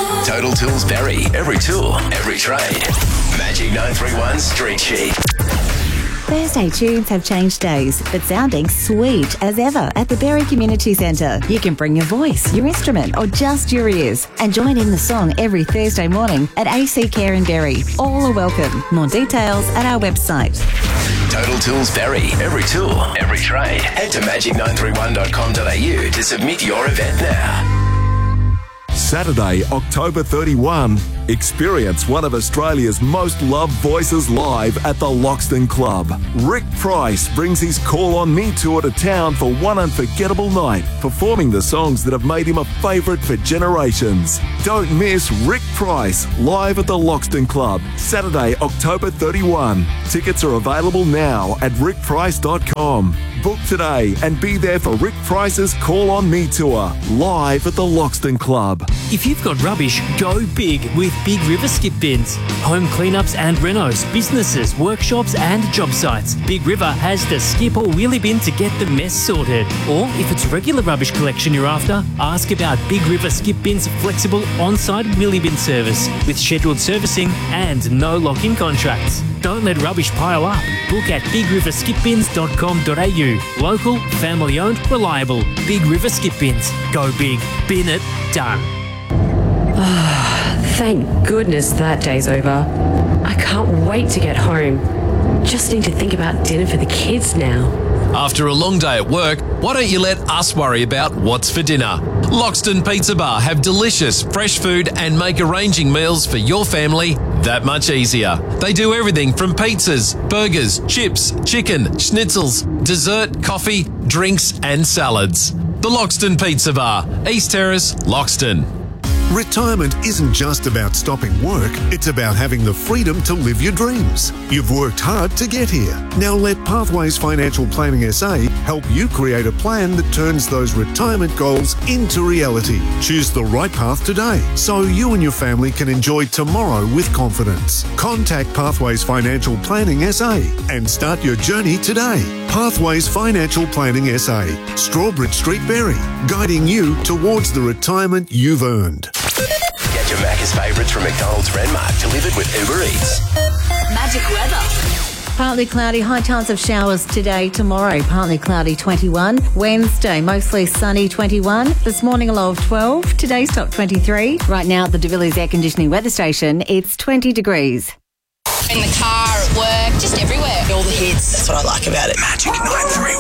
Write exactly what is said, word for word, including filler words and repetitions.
Total Tools Berry. Every tool, every trade. Magic nine three one Street Sheet. Thursday tunes have changed days, but sounding sweet as ever at the Berry Community Centre. You can bring your voice, your instrument, or just your ears and join in the song every Thursday morning at A C Care in Berry. All are welcome. More details at our website. Total Tools Berry. Every tool, every trade. Head to magic nine three one dot com dot a u to submit your event now. Saturday, October thirty-first, experience one of Australia's most loved voices live at the Loxton Club. Rick Price brings his Call On Me tour to town for one unforgettable night, performing the songs that have made him a favourite for generations. Don't miss Rick Price live at the Loxton Club, Saturday, October thirty-first. Tickets are available now at rick price dot com. Book today and be there for Rick Price's Call On Me tour, live at the Loxton Club. If you've got rubbish, go big with Big River Skip Bins. Home cleanups and renos, businesses, workshops and job sites. Big River has the skip or wheelie bin to get the mess sorted. Or if it's regular rubbish collection you're after, ask about Big River Skip Bins' flexible on-site wheelie bin service with scheduled servicing and no lock-in contracts. Don't let rubbish pile up. Book at big river skip bins dot com dot a u. Local, family-owned, reliable. Big River Skip Bins. Go big. Bin it. Done. Thank goodness that day's over. I can't wait to get home. Just need to think about dinner for the kids now. After a long day at work, why don't you let us worry about what's for dinner? Loxton Pizza Bar have delicious, fresh food and make arranging meals for your family that much easier. They do everything from pizzas, burgers, chips, chicken, schnitzels, dessert, coffee, drinks and salads. The Loxton Pizza Bar, East Terrace, Loxton. Retirement isn't just about stopping work, it's about having the freedom to live your dreams. You've worked hard to get here. Now let Pathways Financial Planning S A help you create a plan that turns those retirement goals into reality. Choose the right path today so you and your family can enjoy tomorrow with confidence. Contact Pathways Financial Planning S A and start your journey today. Pathways Financial Planning S A, Strawbridge Street, Berry, guiding you towards the retirement you've earned. Get your Macca's favourites from McDonald's Renmark delivered with Uber Eats. Magic weather. Partly cloudy, high chance of showers today, tomorrow. Partly cloudy, twenty-one. Wednesday, mostly sunny, twenty-one. This morning, a low of twelve. Today's top twenty-three. Right now at the De Villiers Air Conditioning Weather Station, it's twenty degrees. In the car, at work, just everywhere. All the hits. That's what I like about it. Magic nine three one.